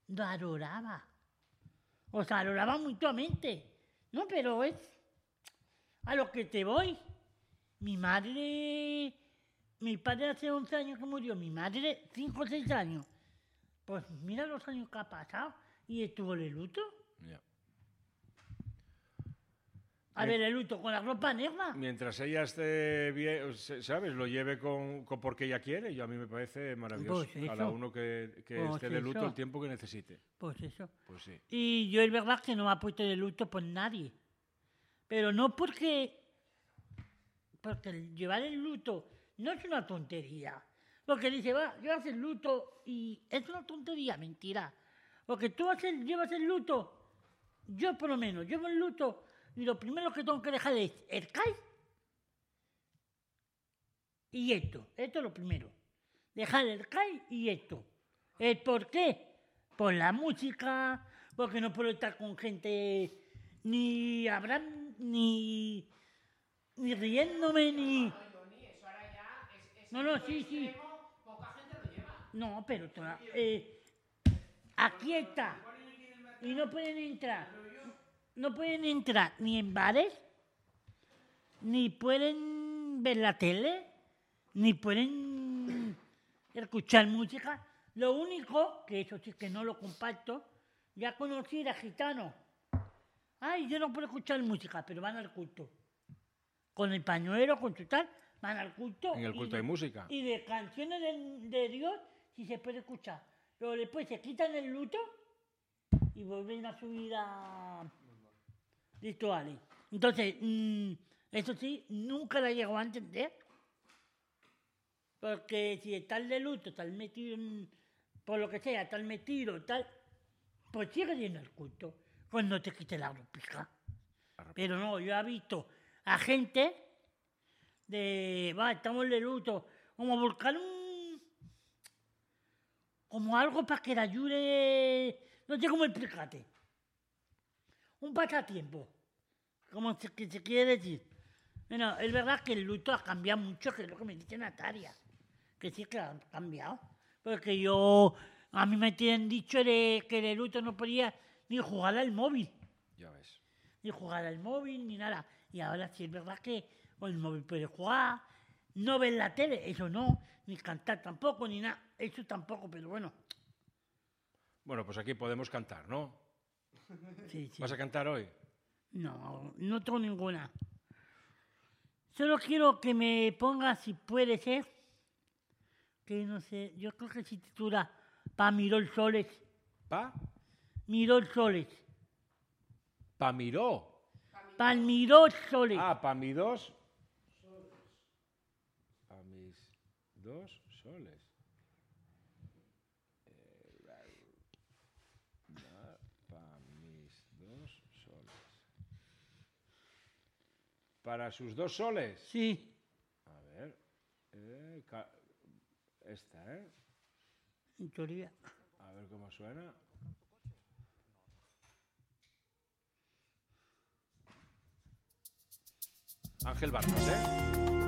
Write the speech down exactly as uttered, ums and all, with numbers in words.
lo adoraba. O sea, adoraba mutuamente. No, pero es a lo que te voy. Mi madre, mi padre hace once años que murió, mi madre cinco o seis años. Pues mira los años que ha pasado y estuvo de luto. Ya. A ver, el luto con la ropa negra. Mientras ella esté bien, ¿sabes? Lo lleve con, con porque ella quiere, y a mí me parece maravilloso. Pues Cada eso. uno que, que Pues esté de luto eso. el tiempo que necesite. Pues eso. Pues sí. Y yo es verdad que no me ha puesto de luto por nadie. Pero no porque... Porque el llevar el luto no es una tontería. Porque dice, va, llevas el luto y es una tontería, mentira. Porque tú haces, llevas el luto, yo por lo menos llevo el luto y lo primero que tengo que dejar es el CAI y esto. Esto es lo primero. Dejar el CAI y esto. ¿El por qué? Por la música, porque no puedo estar con gente ni habrán ni... ni riéndome, ni... No, no, sí, sí. No, pero toda, eh, aquí está. Y no pueden entrar. No pueden entrar ni en bares, ni pueden ver la tele, ni pueden escuchar música. Lo único, que eso sí que no lo comparto, ya conocí a gitanos. Ay, yo no puedo escuchar música, pero van al culto. Con el pañuelo, con su tal, van al culto. En el culto y de, hay música. Y de canciones de, de Dios, sí se puede escuchar. Pero después se quitan el luto y vuelven a su vida rituales. Entonces, mmm, eso sí, nunca la llegó a entender. Porque si estás de luto, estás metido en, por lo que sea, estás metido, tal, pues sigue yendo al culto. Pues no te quites la ropija. Pero no, yo he visto a gente de, va, estamos de luto, como buscar un, como algo para que le ayude, no sé cómo explicarte, un pasatiempo, como se, que se quiere decir. Bueno, es verdad que el luto ha cambiado mucho, que es lo que me dice Natalia, que sí que ha cambiado, porque yo, a mí me tienen dicho de que el luto no podía ni jugar al móvil. Ya ves. Ni jugar al móvil, ni nada. Y ahora sí es verdad que con el móvil puedes jugar, no ver la tele, eso no, ni cantar tampoco, ni nada, eso tampoco, pero bueno. Bueno, pues aquí podemos cantar, ¿no? Sí, sí. ¿Vas a cantar hoy? No, no tengo ninguna. Solo quiero que me pongas, si puede ser, que no sé, yo creo que se titula Pa Miró Soles. ¿Pa? Miró Soles. Pa miró. Palmiró Soles. Ah, pa mi dos. Pa mis dos soles. Eh, pa mis dos soles. ¿Para sus dos soles? Sí. A ver. Eh, esta, ¿eh? En teoría. A ver cómo suena. Ángel Barros, ¿eh?